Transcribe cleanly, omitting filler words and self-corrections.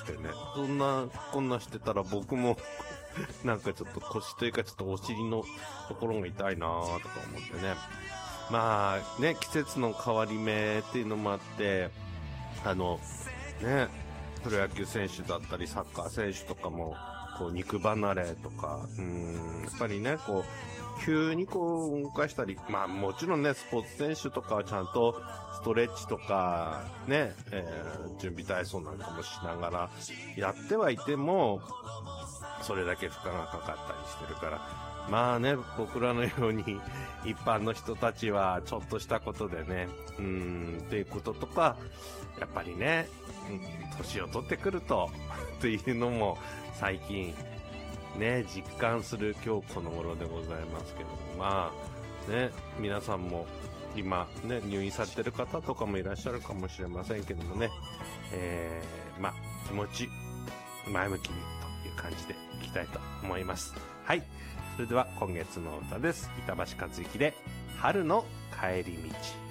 てね、そんなこんなしてたら僕もなんかちょっと腰というかちょっとお尻のところが痛いなーとか思ってね。まあね、季節の変わり目っていうのもあって、ね、プロ野球選手だったりサッカー選手とかもこう肉離れとか、やっぱりね、こう急にこう動かしたり、まあもちろんね、スポーツ選手とかはちゃんとストレッチとかね、準備体操なんかもしながらやってはいても、それだけ負荷がかかったりしてるから、まあね、僕らのように一般の人たちはちょっとしたことでね、っていうこととか、やっぱりね、年を取ってくるとっていうのも最近ね、実感する今日この頃でございますけども、まあね、皆さんも今ね、入院されてる方とかもいらっしゃるかもしれませんけどもね、まあ気持ち前向きにという感じでいきたいと思います。はい。それでは今月の歌です。板橋克之で春の帰り道。